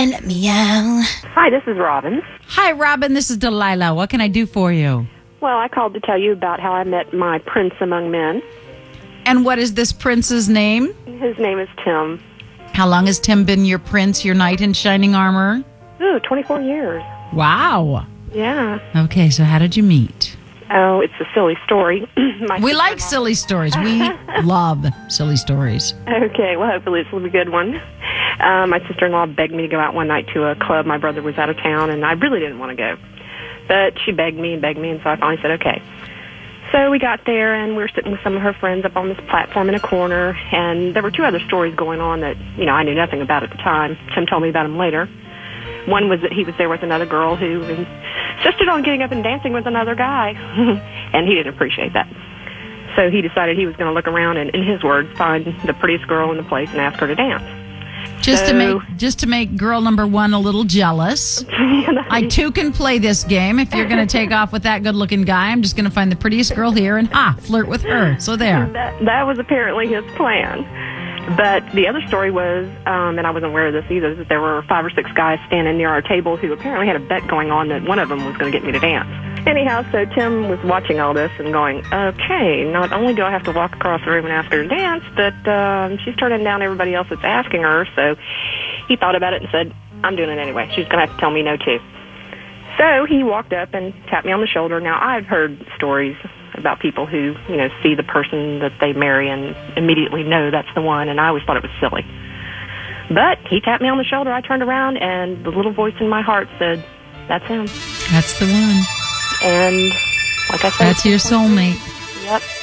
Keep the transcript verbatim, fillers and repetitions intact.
let me out. Hi, this is Robin. Hi, Robin. This is Delilah. What can I do for you? Well, I called to tell you about how I met my prince among men. And what is this prince's name? His name is Tim. How long has Tim been your prince, your knight in shining armor? Ooh, twenty-four years. Wow. Yeah. Okay, so how did you meet? Oh, it's a silly story. My We like silly stories. We love silly stories. Okay, well, hopefully this will be a good one. Uh, my sister-in-law begged me to go out one night to a club. My brother was out of town, and I really didn't want to go. But she begged me and begged me, and so I finally said, okay. So we got there, and we were sitting with some of her friends up on this platform in a corner, and there were two other stories going on that, you know, I knew nothing about at the time. Tim told me about them later. One was that he was there with another girl who insisted on getting up and dancing with another guy, and he didn't appreciate that. So he decided he was going to look around and, in his words, find the prettiest girl in the place and ask her to dance. Just so, to make just to make girl number one a little jealous. I too can play this game. If you're going to take off with that good-looking guy, I'm just going to find the prettiest girl here and ha, flirt with her. So there. That, that was apparently his plan. But the other story was, um, and I wasn't aware of this either, that there were five or six guys standing near our table who apparently had a bet going on that one of them was going to get me to dance. Anyhow, so Tim was watching all this and going, okay, not only do I have to walk across the room and ask her to dance, but um, she's turning down everybody else that's asking her. So he thought about it and said, I'm doing it anyway. She's going to have to tell me no, too. So he walked up and tapped me on the shoulder. Now, I've heard stories about people who, you know, see the person that they marry and immediately know that's the one, and I always thought it was silly. But he tapped me on the shoulder. I turned around, and the little voice in my heart said, that's him. That's the one. And like I said, that's your soulmate. Yep.